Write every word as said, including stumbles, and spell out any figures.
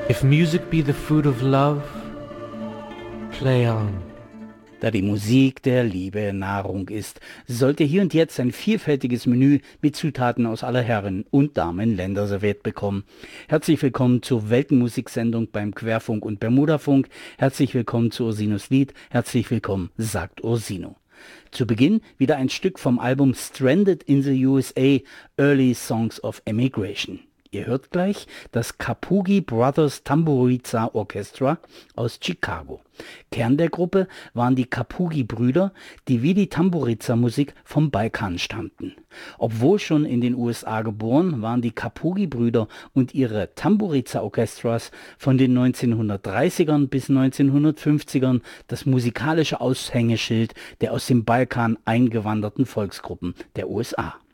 If music be the food of love, play on. Da die Musik der Liebe Nahrung ist, sollte hier und jetzt ein vielfältiges Menü mit Zutaten aus aller Herren- und Damenländer serviert bekommen. Herzlich willkommen zur Weltenmusiksendung beim Querfunk und Bermudafunk. Herzlich willkommen zu Ursinus Lied. Herzlich willkommen, sagt Ursino. Zu Beginn wieder ein Stück vom Album Stranded in the U S A, Early Songs of Emigration. Ihr hört gleich das Kapugi Brothers Tamburiza Orchestra aus Chicago. Kern der Gruppe waren die Kapugi-Brüder, die wie die Tamburiza-Musik vom Balkan stammten. Obwohl schon in den U S A geboren, waren die Kapugi-Brüder und ihre Tamburiza-Orchestras von den neunzehnhundertdreißigern bis neunzehnhundertfünfzigern das musikalische Aushängeschild der aus dem Balkan eingewanderten Volksgruppen der U S A.